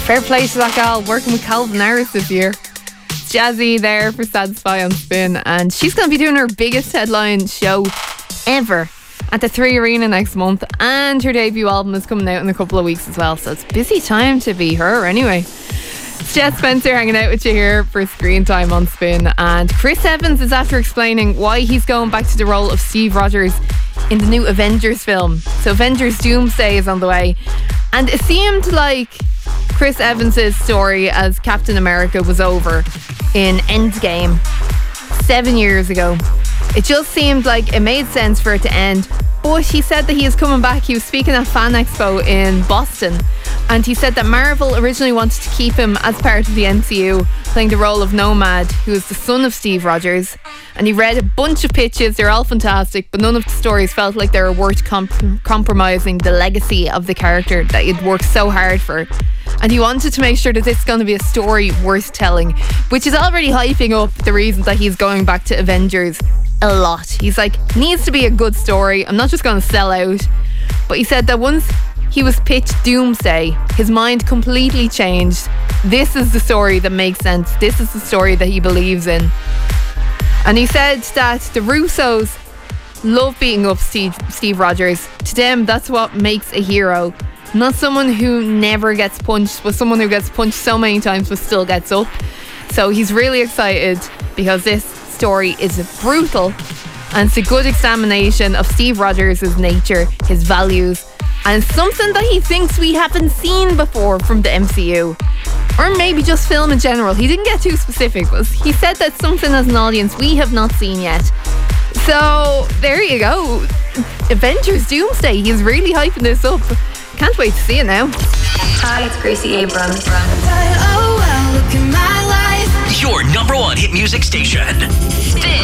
Fair play to that gal working with Calvin Harris this year. Jazzy there for Satisfy on Spin, and she's going to be doing her biggest headline show ever at the 3 Arena next month, and her debut album is coming out in a couple of weeks as well, so it's a busy time to be her anyway. It's Jet Spencer hanging out with you here for Screen Time on Spin, and Chris Evans is after explaining why he's going back to the role of Steve Rogers in the new Avengers film. So Avengers Doomsday is on the way, and it seemed like Chris Evans' story as Captain America was over in Endgame 7 years ago. It just seemed like it made sense for it to end, but he said that he is coming back. He was speaking at Fan Expo in Boston, and he said that Marvel originally wanted to keep him as part of the MCU, playing the role of Nomad, who is the son of Steve Rogers. And he read a bunch of pitches, they're all fantastic, but none of the stories felt like they were worth compromising the legacy of the character that he'd worked so hard for. And he wanted to make sure that this is going to be a story worth telling, which is already hyping up the reasons that he's going back to Avengers a lot. He's like, needs to be a good story, I'm not just going to sell out. But he said that once he was pitched Doomsday, his mind completely changed. This is the story that makes sense. This is the story that he believes in. And he said that the Russos love beating up Steve Rogers. To them, that's what makes a hero. Not someone who never gets punched, but someone who gets punched so many times but still gets up. So he's really excited because this story is brutal, and it's a good examination of Steve Rogers' nature, his values, and something that he thinks we haven't seen before from the MCU. Or maybe just film in general. He didn't get too specific, but he said that's something as an audience we have not seen yet. So there you go. Avengers Doomsday. He's really hyping this up. Can't wait to see it now. Hi, it's Gracie Abrams. Oh, well, look at my life. Your number one hit music station. Spin